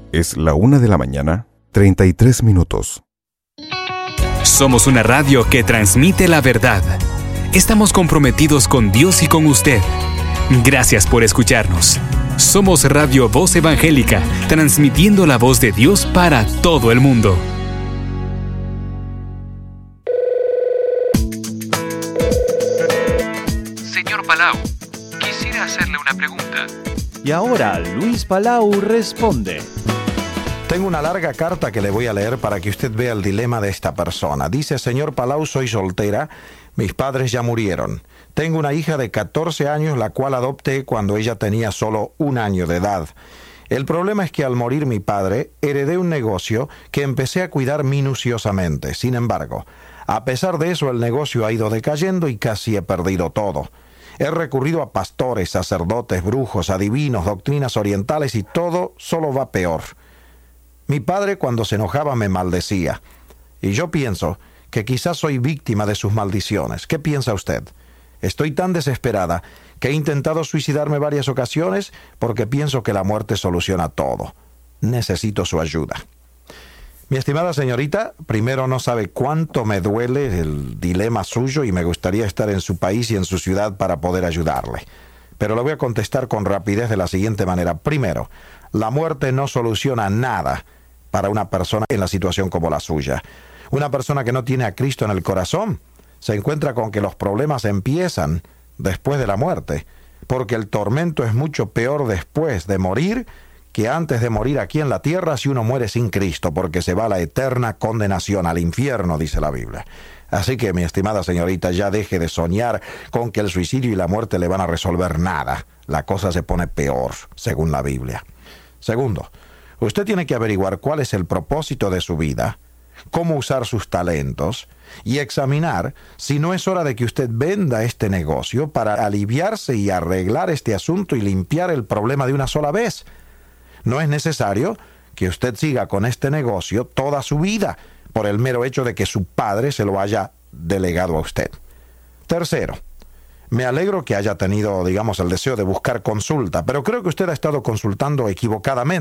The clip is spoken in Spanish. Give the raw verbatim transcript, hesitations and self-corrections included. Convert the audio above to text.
Es la una de la mañana, treinta y tres minutos. Somos una radio que transmite la verdad. Estamos comprometidos con Dios y con usted. Gracias por escucharnos. Somos Radio Voz Evangélica, transmitiendo la voz de Dios para todo el mundo. Señor Palau, quisiera hacerle una pregunta. Y ahora Luis Palau responde. Tengo una larga carta que le voy a leer para que usted vea el dilema de esta persona. Dice: señor Palau, soy soltera, mis padres ya murieron. Tengo una hija de catorce años, la cual adopté cuando ella tenía solo un año de edad. El problema es que al morir mi padre, heredé un negocio que empecé a cuidar minuciosamente. Sin embargo, a pesar de eso, el negocio ha ido decayendo y casi he perdido todo. He recurrido a pastores, sacerdotes, brujos, adivinos, doctrinas orientales y todo solo va peor. Mi padre, cuando se enojaba, me maldecía. Y yo pienso que quizás soy víctima de sus maldiciones. ¿Qué piensa usted? Estoy tan desesperada que he intentado suicidarme varias ocasiones porque pienso que la muerte soluciona todo. Necesito su ayuda. Mi estimada señorita, primero, no sabe cuánto me duele el dilema suyo y me gustaría estar en su país y en su ciudad para poder ayudarle. Pero le voy a contestar con rapidez de la siguiente manera. Primero, la muerte no soluciona nada para una persona en la situación como la suya. Una persona que no tiene a Cristo en el corazón se encuentra con que los problemas empiezan después de la muerte, porque el tormento es mucho peor después de morir que antes de morir aquí en la tierra si uno muere sin Cristo, porque se va a la eterna condenación, al infierno, dice la Biblia. Así que, mi estimada señorita, ya deje de soñar con que el suicidio y la muerte le van a resolver nada. La cosa se pone peor, según la Biblia. Segundo, usted tiene que averiguar cuál es el propósito de su vida, cómo usar sus talentos y examinar si no es hora de que usted venda este negocio para aliviarse y arreglar este asunto y limpiar el problema de una sola vez. No es necesario que usted siga con este negocio toda su vida por el mero hecho de que su padre se lo haya delegado a usted. Tercero, me alegro que haya tenido, digamos, el deseo de buscar consulta, pero creo que usted ha estado consultando equivocadamente.